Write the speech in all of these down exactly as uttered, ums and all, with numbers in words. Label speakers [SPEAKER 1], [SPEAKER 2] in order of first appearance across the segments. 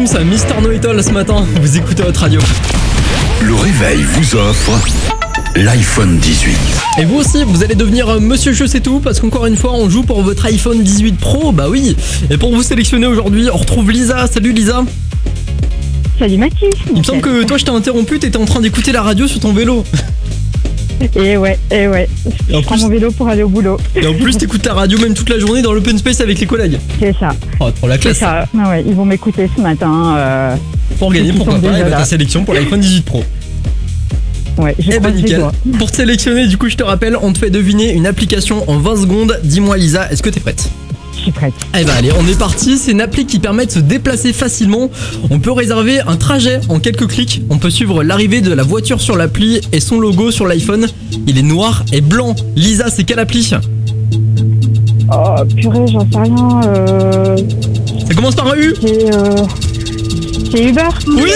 [SPEAKER 1] plus à Mister Know-It-All ce matin. Vous écoutez votre radio.
[SPEAKER 2] Le réveil vous offre l'iPhone dix-huit.
[SPEAKER 1] Et vous aussi, vous allez devenir Monsieur Je sais tout, parce qu'encore une fois, on joue pour votre iPhone dix-huit Pro, bah oui. Et pour vous sélectionner aujourd'hui, on retrouve Lisa. Salut Lisa.
[SPEAKER 3] Salut Mathis.
[SPEAKER 1] Il me semble que toi, je t'ai interrompu, t'étais en train d'écouter la radio sur ton vélo.
[SPEAKER 3] Et ouais, et ouais.
[SPEAKER 1] Et en
[SPEAKER 3] Je prends
[SPEAKER 1] plus-
[SPEAKER 3] mon vélo pour aller au boulot.
[SPEAKER 1] Et en plus, t'écoutes la radio même toute la journée dans l'open space avec les collègues.
[SPEAKER 3] C'est ça.
[SPEAKER 1] Oh, trop la
[SPEAKER 3] C'est
[SPEAKER 1] classe.
[SPEAKER 3] ça. Ah ouais, ils vont m'écouter ce matin. Euh...
[SPEAKER 1] Pour gagner,
[SPEAKER 3] Ils
[SPEAKER 1] pourquoi
[SPEAKER 3] sont
[SPEAKER 1] pas,
[SPEAKER 3] déjà
[SPEAKER 1] et bah,
[SPEAKER 3] là.
[SPEAKER 1] ta sélection pour l'iPhone dix-huit Pro.
[SPEAKER 3] Ouais, je
[SPEAKER 1] Eh bah
[SPEAKER 3] croise les
[SPEAKER 1] nickel.
[SPEAKER 3] doigts.
[SPEAKER 1] Pour te sélectionner, du coup, je te rappelle, on te fait deviner une application en vingt secondes. Dis-moi Lisa, est-ce que t'es prête?
[SPEAKER 3] Je suis prête.
[SPEAKER 1] Eh ben allez, on est parti. C'est une appli qui permet de se déplacer facilement. On peut réserver un trajet en quelques clics. On peut suivre l'arrivée de la voiture sur l'appli et son logo sur l'iPhone. Il est noir et blanc. Lisa, c'est quelle appli?
[SPEAKER 3] Oh purée, j'en sais rien. Euh...
[SPEAKER 1] Ça commence par un U.
[SPEAKER 3] C'est euh... c'est Uber.
[SPEAKER 1] Oui.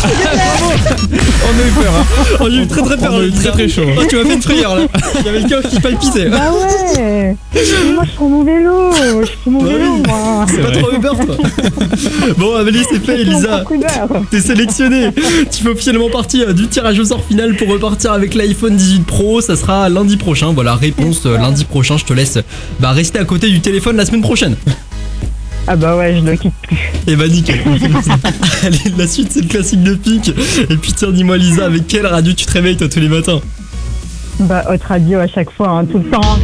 [SPEAKER 4] On a eu peur, hein.
[SPEAKER 1] Oh, j'ai eu très très peur.
[SPEAKER 4] On a eu très très chaud.
[SPEAKER 1] Oh, tu m'as fait une frayeur là. Il y avait le cœur qui palpitait.
[SPEAKER 3] Bah ouais. Mais moi je prends mon vélo. Je prends mon
[SPEAKER 1] Bah
[SPEAKER 3] vélo
[SPEAKER 1] oui.
[SPEAKER 3] moi.
[SPEAKER 1] C'est pas
[SPEAKER 4] vrai.
[SPEAKER 1] trop Uber toi. Bon, Amélie, c'est fait,
[SPEAKER 3] Je prends
[SPEAKER 1] Lisa.
[SPEAKER 3] beaucoup d'heures.
[SPEAKER 1] T'es sélectionné. Tu fais officiellement partie euh, du tirage au sort final pour repartir avec l'iPhone dix-huit Pro. Ça sera lundi prochain. Voilà, réponse euh, lundi prochain. Je te laisse bah, rester à côté du téléphone la semaine prochaine.
[SPEAKER 3] Ah bah ouais, je le quitte plus.
[SPEAKER 1] Et bah nickel. Allez, la suite c'est le classique de Pink. Et puis tiens, dis-moi Lisa, avec quelle radio tu te réveilles toi tous les matins?
[SPEAKER 3] Bah haute radio à chaque fois, hein, tout le temps.